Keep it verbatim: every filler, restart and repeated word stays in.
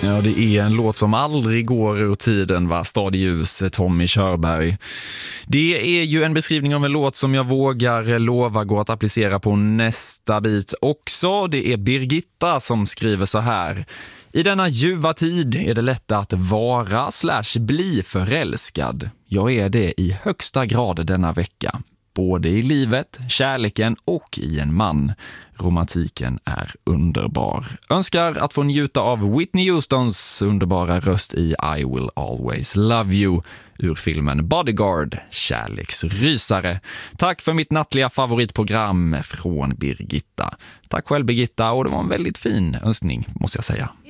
Ja, det är en låt som aldrig går ur tiden, va? Stad i ljus, Tommy Körberg. Det är ju en beskrivning av en låt som jag vågar lova går att applicera på nästa bit också. Det är Birgitta som skriver så här: i denna ljuva tid är det lätt att vara slash bli förälskad. Jag är det i högsta grad denna vecka. Både i livet, kärleken och i en man. Romantiken är underbar. Önskar att få njuta av Whitney Houstons underbara röst i I Will Always Love You ur filmen Bodyguard, kärleksrysare. Tack för mitt nattliga favoritprogram från Birgitta. Tack själv Birgitta, och det var en väldigt fin önskning måste jag säga.